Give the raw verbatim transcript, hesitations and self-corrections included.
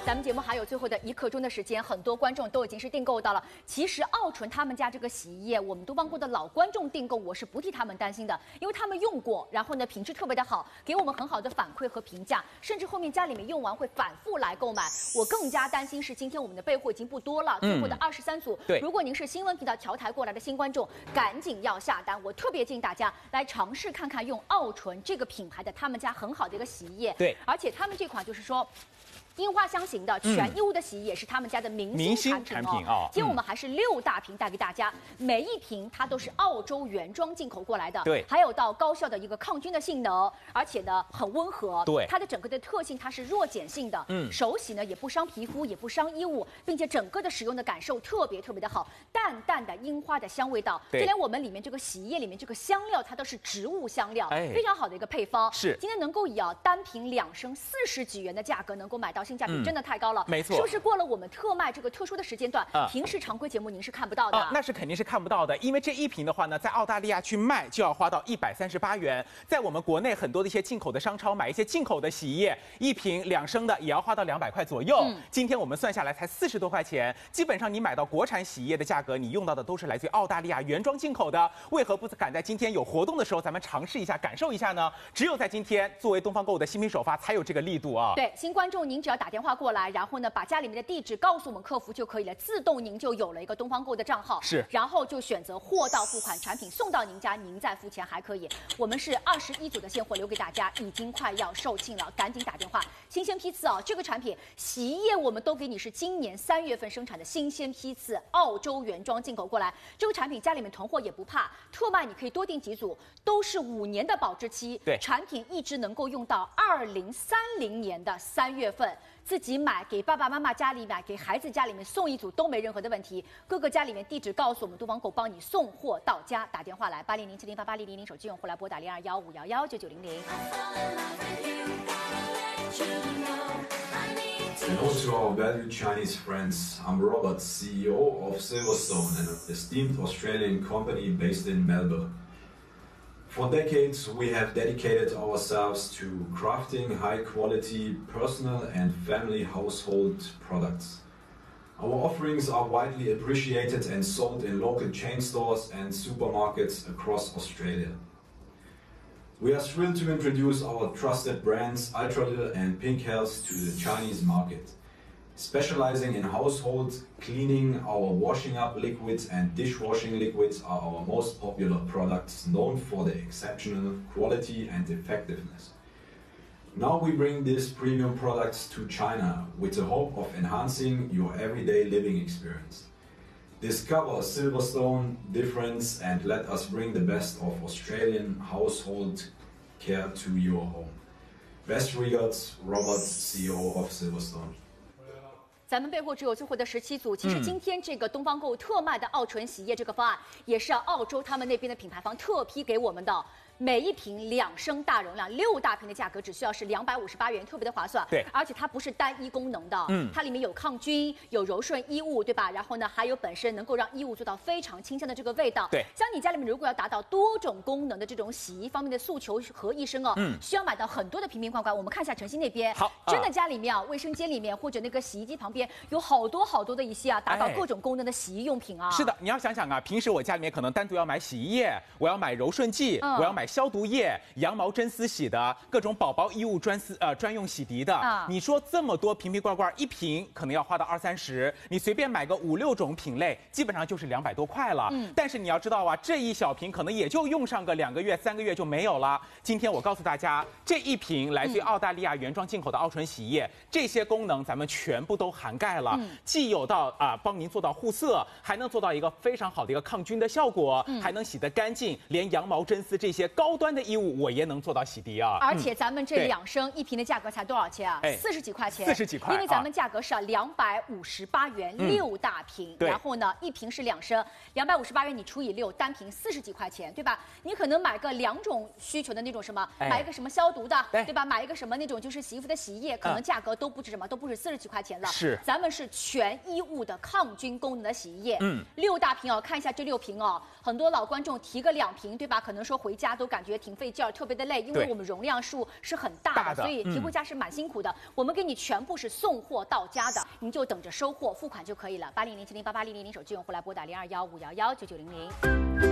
咱们节目还有最后的一刻钟的时间，很多观众都已经是订购到了。其实奥纯他们家这个洗衣液，我们都帮过的老观众订购，我是不替他们担心的，因为他们用过，然后呢品质特别的好，给我们很好的反馈和评价，甚至后面家里面用完会反复来购买。我更加担心是今天我们的备货已经不多了，最后的二十三组。 对， 如果您是新闻频道调台过来的新观众，赶紧要下单。我特别建议大家来尝试看看用奥纯这个品牌的他们家很好的一个洗衣液。 对， 而且他们这款就是说。樱花香型的全衣物的洗衣液是他们家的明星产品哦。 品哦今天我们还是六大瓶带给大家，每一瓶它都是澳洲原装进口过来的， 对， 还有到高效的一个抗菌的性能，而且呢很温和， 对， 它的整个的特性它是弱碱性的，嗯，手洗呢也不伤皮肤，也不伤衣物，并且整个的使用的感受特别特别的好，淡淡的樱花的香味道，就连我们里面这个洗衣液里面这个香料它都是植物香料，哎，非常好的一个配方。 是， 今天能够以啊单瓶两升四十几元的价格能够买到，性价比真的太高了， 没错， 是不是过了我们特卖这个特殊的时间段，啊、平时常规节目您是看不到的、 啊？那是肯定是看不到的，因为这一瓶的话呢，在澳大利亚去卖就要花到一百三十八元，在我们国内很多的一些进口的商超买一些进口的洗衣液，一瓶两升的也要花到两百块左右。嗯、今天我们算下来才四十多块钱，基本上你买到国产洗衣液的价格，你用到的都是来自于澳大利亚原装进口的，为何不赶在今天有活动的时候咱们尝试一下感受一下呢？只有在今天，作为东方购物的新品首发才有这个力度啊！ 对，新观众您只要打电话过来。然后呢，把家里面的地址告诉我们客服就可以了，自动您就有了一个东方购的账号。 是， 然后就选择货到付款，产品送到您家，您再付钱还可以。我们是二十一组的现货留给大家，已经快要售罄了，赶紧打电话。新鲜批次啊，这个产品洗衣液我们都给你是今年三月份生产的新鲜批次，澳洲原装进口过来。这个产品家里面囤货也不怕，特卖你可以多订几组，都是五年的保质期。 对， 产品一直能够用到二零三零年的三月份。自己买，给爸爸妈妈家里买，给孩子家里面送一组都没任何的问题。哥哥家里面地址告诉我们，东方购帮你送货到家。打电话来八零零七零八八零零零，手机用户来拨打零二幺五幺幺九九零零。 Hello to our valued Chinese friends. I'm Robert, C E O of Silverstone, an esteemed Australian company based in Melbourne. For decades, we have dedicated ourselves to crafting high-quality personal and family household products. Our offerings are widely appreciated and sold in local chain stores and supermarkets across Australia. We are thrilled to introduce our trusted brands Ultralil and Pink Health to the Chinese market. Specializing in household cleaning, our washing up liquids and dishwashing liquids are our most popular products, known for their exceptional quality and effectiveness. Now we bring these premium products to China with the hope of enhancing your everyday living experience. Discover Silverstone difference and let us bring the best of Australian household care to your home. Best regards, Robert, C E O of Silverstone. 咱们备货只有最后的十七组。其实今天这个东方购物特卖的澳纯洗衣液这个方案，也是澳洲他们那边的品牌方特批给我们的。每一瓶两升大容量，六大瓶的价格只需要是两百五十八元，特别的划算。 对， 而且它不是单一功能的，嗯，它里面有抗菌，有柔顺衣物，对吧？然后呢，还有本身能够让衣物做到非常清香的这个味道。 对， 像你家里面如果要达到多种功能的这种洗衣方面的诉求合一身哦，嗯，需要买到很多的瓶瓶罐罐。我们看一下晨曦那边， 好， 真的家里面啊，卫生间里面或者那个洗衣机旁边有好多好多的一些啊，达到各种功能的洗衣用品啊。 是的，你要想想啊，平时我家里面可能单独要买洗衣液，我要买柔顺剂，嗯、我要买消毒液。羊毛真丝洗的，各种宝宝衣物专丝呃专用洗涤的，啊、你说这么多瓶瓶罐罐，一瓶可能要花到二三十，你随便买个五六种品类，基本上就是两百多块了。嗯，但是你要知道啊，这一小瓶可能也就用上个两个月、三个月就没有了。今天我告诉大家，这一瓶来自于澳大利亚原装进口的澳纯洗衣液，嗯、这些功能咱们全部都涵盖了，嗯、既有到啊、呃、帮您做到护色，还能做到一个非常好的一个抗菌的效果，嗯、还能洗得干净，连羊毛真丝这些高端的衣物。我也能做到洗涤啊！ 而且咱们这两升一瓶的价格才多少钱啊？四十几块钱。 四十几块。 因为咱们价格是两百五十八元六大瓶，然后呢一瓶是两升，两百五十八元你除以六，单瓶四十几块钱，对吧？你可能买个两种需求的那种什么，买一个什么消毒的，对吧？买一个什么那种就是洗衣服的洗衣液，可能价格都不止什么，都不止四十几块钱了。 是。 咱们是全衣物的抗菌功能的洗衣液，嗯，六大瓶哦，看一下这六瓶哦，很多老观众提个两瓶，对吧？可能说回家都。 都感觉挺费劲儿，特别的累，因为我们容量数是很大的， 大的所以提货价是蛮辛苦的。嗯、我们给你全部是送货到家的，您就等着收货付款就可以了。八零零七零八八零零零手机用户来拨打零二幺五幺幺九九零零。